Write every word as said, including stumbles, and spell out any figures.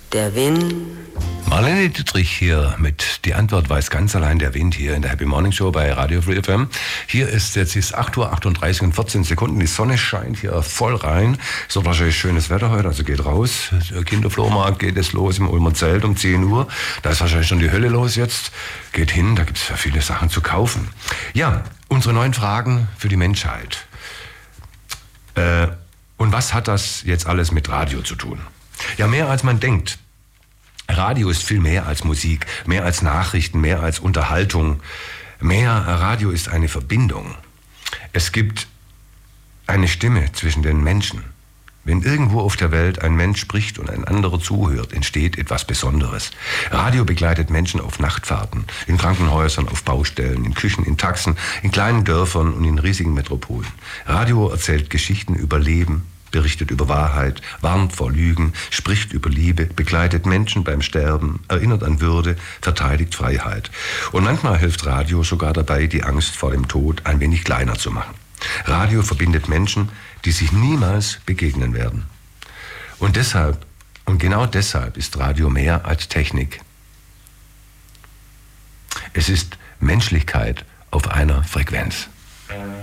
Der Wind. Marlene Dietrich hier mit Die Antwort weiß ganz allein der Wind hier in der Happy Morning Show bei Radio Free F M. Hier ist jetzt ist acht Uhr achtunddreißig und vierzehn Sekunden. Die Sonne scheint hier voll rein. Es wird wahrscheinlich schönes Wetter heute, also geht raus. Der Kinderflohmarkt geht es los im Ulmer Zelt um zehn Uhr. Da ist wahrscheinlich schon die Hölle los jetzt. Geht hin, da gibt es ja viele Sachen zu kaufen. Ja, unsere neuen Fragen für die Menschheit. Äh, und was hat das jetzt alles mit Radio zu tun? Ja, mehr als man denkt. Radio ist viel mehr als Musik, mehr als Nachrichten, mehr als Unterhaltung. Mehr Radio ist eine Verbindung. Es gibt eine Stimme zwischen den Menschen. Wenn irgendwo auf der Welt ein Mensch spricht und ein anderer zuhört, entsteht etwas Besonderes. Radio begleitet Menschen auf Nachtfahrten, in Krankenhäusern, auf Baustellen, in Küchen, in Taxen, in kleinen Dörfern und in riesigen Metropolen. Radio erzählt Geschichten über Leben, berichtet über Wahrheit, warnt vor Lügen, spricht über Liebe, begleitet Menschen beim Sterben, erinnert an Würde, verteidigt Freiheit. Und manchmal hilft Radio sogar dabei, die Angst vor dem Tod ein wenig kleiner zu machen. Radio verbindet Menschen, die sich niemals begegnen werden. Und deshalb, und genau deshalb ist Radio mehr als Technik. Es ist Menschlichkeit auf einer Frequenz.